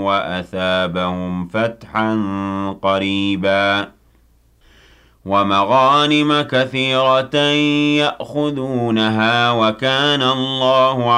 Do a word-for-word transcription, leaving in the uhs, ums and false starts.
وأثابهم فتحا قريبا ومغانم كثيرة يأخذونها وكان الله